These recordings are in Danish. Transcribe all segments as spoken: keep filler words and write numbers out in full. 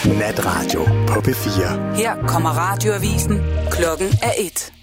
Natradio på P fire. Her kommer radioavisen. Klokken er et.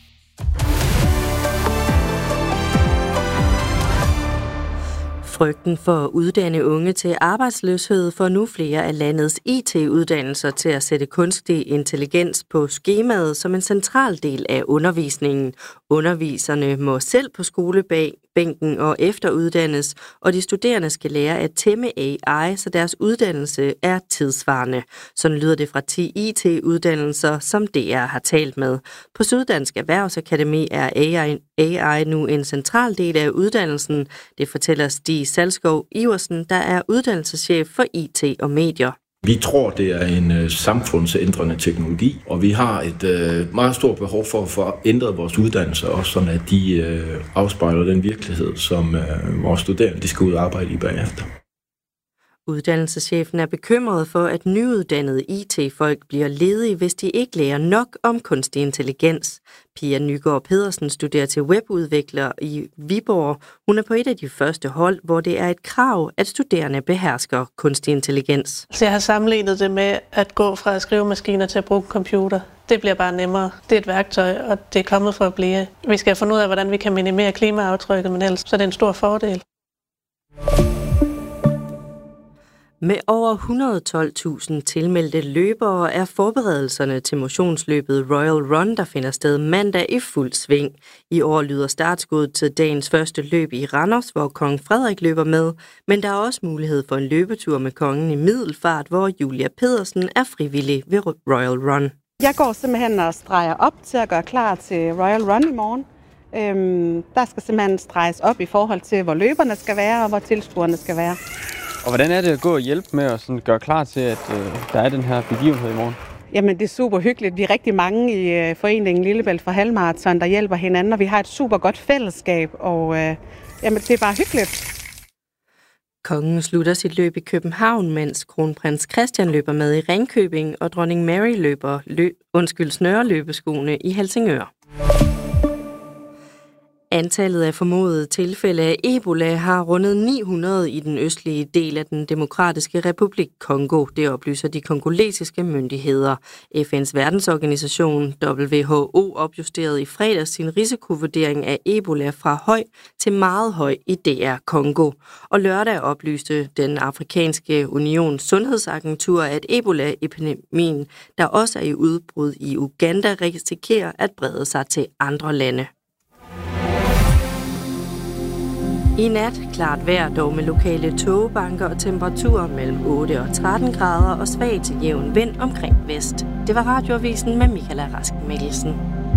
Frygten for at uddanne unge til arbejdsløshed får nu flere af landets I T-uddannelser til at sætte kunstig intelligens på skemaet som en central del af undervisningen. Underviserne må selv på skolebænken og efteruddannes, og de studerende skal lære at tæmme A I, så deres uddannelse er tidsvarende. Sådan lyder det fra ti I T-uddannelser, som D R har talt med. På Syddansk Erhvervsakademi er A I, A I nu en central del af uddannelsen. Det fortæller Stig Salskov Iversen, der er uddannelseschef for I T og medier. Vi tror, det er en øh, samfundsændrende teknologi, og vi har et øh, meget stort behov for at få ændret vores uddannelser, også sådan at de øh, afspejler den virkelighed, som øh, vores studerende de skal ud og arbejde i bagefter. Uddannelseschefen er bekymret for, at nyuddannede I T-folk bliver ledige, hvis de ikke lærer nok om kunstig intelligens. Pia Nygaard Pedersen studerer til webudvikler i Viborg. Hun er på et af de første hold, hvor det er et krav, at studerende behersker kunstig intelligens. Så jeg har sammenlignet det med at gå fra skrivemaskiner til at bruge computer. Det bliver bare nemmere. Det er et værktøj, og det er kommet for at blive. Vi skal finde ud af, hvordan vi kan minimere klimaaftrykket, men ellers så er det en stor fordel. Med over et hundrede og tolv tusind tilmeldte løbere er forberedelserne til motionsløbet Royal Run, der finder sted mandag, i fuld sving. I år lyder startskuddet til dagens første løb i Randers, hvor kong Frederik løber med, men der er også mulighed for en løbetur med kongen i Middelfart, hvor Julia Pedersen er frivillig ved Royal Run. Jeg går simpelthen og streger op til at gøre klar til Royal Run i morgen. Øhm, der skal simpelthen streges op i forhold til, hvor løberne skal være og hvor tilskuerne skal være. Og hvordan er det at gå og hjælpe med at sådan gøre klar til, at øh, der er den her begivenhed i morgen? Jamen, det er super hyggeligt. Vi er rigtig mange i øh, foreningen Lillebælt for Halvmarathon, der hjælper hinanden, og vi har et super godt fællesskab, og øh, jamen, det er bare hyggeligt. Kongen slutter sit løb i København, mens kronprins Christian løber med i Ringkøbing, og dronning Mary løber løb, undskyld, snøreløbeskoene i Helsingør. Antallet af formodede tilfælde af Ebola har rundet ni hundrede i den østlige del af den demokratiske republik Kongo. Det oplyser de kongolesiske myndigheder. F N's verdensorganisation W H O opjusterede i fredags sin risikovurdering af Ebola fra høj til meget høj i D R Kongo. Og lørdag oplyste den afrikanske unions sundhedsagentur, at Ebola-epidemien, der også er i udbrud i Uganda, risikerer at brede sig til andre lande. I nat klart vejr, dog med lokale tågebanker og temperaturer mellem otte og tretten grader og svag til jævn vind omkring vest. Det var radioavisen med Michaela Rask Mikkelsen.